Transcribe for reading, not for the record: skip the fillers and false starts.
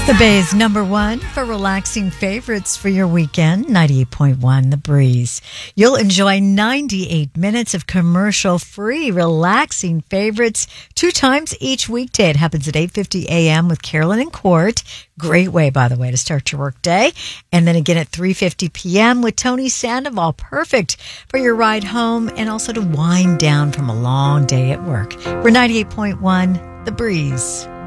The Bay's number one for relaxing favorites for your weekend, 98.1 The Breeze. You'll enjoy 98 minutes of commercial-free relaxing favorites 2 times each weekday. It happens at 8:50 a.m. with Carolyn and Court. Great way, by the way, to start your work day. And then again at 3:50 p.m. with Tony Sandoval. Perfect for your ride home and also to wind down from a long day at work. We're 98.1 The Breeze.